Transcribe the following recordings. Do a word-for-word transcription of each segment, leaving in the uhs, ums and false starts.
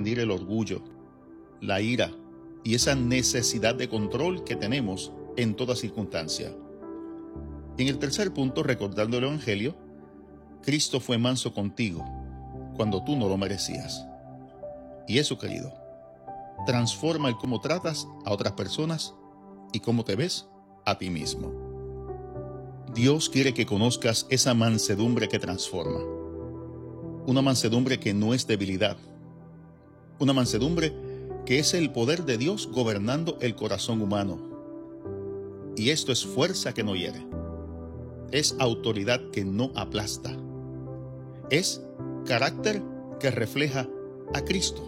reprendir el orgullo, la ira y esa necesidad de control que tenemos en toda circunstancia. Y en el tercer punto, recordando el Evangelio, Cristo fue manso contigo cuando tú no lo merecías. Y eso, querido, transforma el cómo tratas a otras personas y cómo te ves a ti mismo. Dios quiere que conozcas esa mansedumbre que transforma. Una mansedumbre que no es debilidad. Una mansedumbre que es el poder de Dios gobernando el corazón humano. Y esto es fuerza que no hiere. Es autoridad que no aplasta. Es carácter que refleja a Cristo.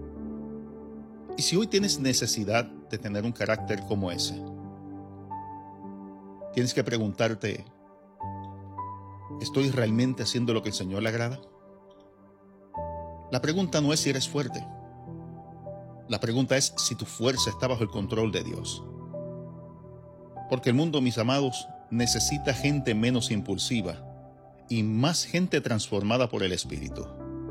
Y si hoy tienes necesidad de tener un carácter como ese, tienes que preguntarte, ¿estoy realmente haciendo lo que el Señor le agrada? La pregunta no es si eres fuerte. La pregunta es si tu fuerza está bajo el control de Dios. Porque el mundo, mis amados, necesita gente menos impulsiva y más gente transformada por el Espíritu.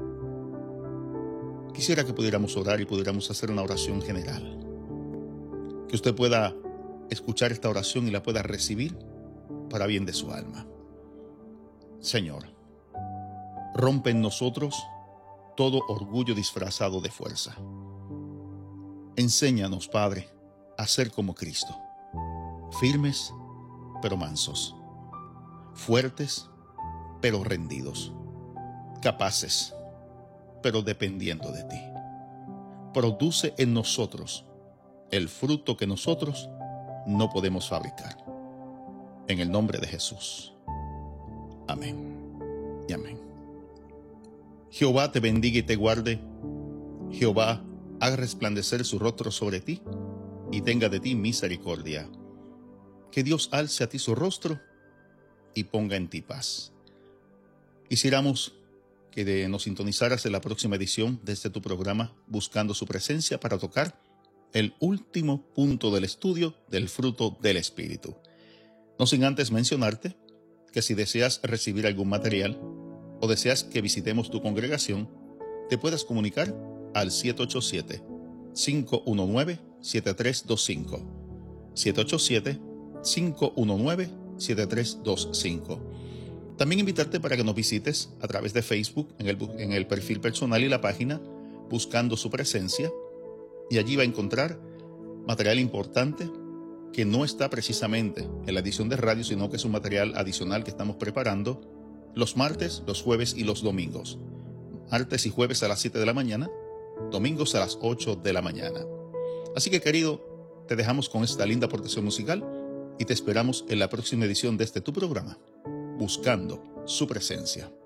Quisiera que pudiéramos orar y pudiéramos hacer una oración general. Que usted pueda escuchar esta oración y la pueda recibir para bien de su alma. Señor, rompe en nosotros todo orgullo disfrazado de fuerza. Enséñanos, Padre, a ser como Cristo, firmes pero mansos, fuertes pero rendidos, capaces pero dependiendo de ti. Produce en nosotros el fruto que nosotros no podemos fabricar. En el nombre de Jesús. Amén y amén. Jehová te bendiga y te guarde. Jehová haga resplandecer su rostro sobre ti y tenga de ti misericordia. Que Dios alce a ti su rostro y ponga en ti paz. Quisiéramos que de, nos sintonizaras en la próxima edición de este tu programa, Buscando su Presencia, para tocar el último punto del estudio del fruto del Espíritu. No sin antes mencionarte que si deseas recibir algún material o deseas que visitemos tu congregación, te puedas comunicar al siete ocho siete, cinco uno nueve, siete tres dos cinco. siete ocho siete, cinco uno nueve, siete tres dos cinco. También invitarte para que nos visites a través de Facebook en el, en el perfil personal y la página Buscando su Presencia, y allí va a encontrar material importante que no está precisamente en la edición de radio, sino que es un material adicional que estamos preparando los martes, los jueves y los domingos. Martes y jueves a las siete de la mañana, domingos a las ocho de la mañana. Así que, querido, te dejamos con esta linda aportación musical y te esperamos en la próxima edición de este tu programa, Buscando su Presencia.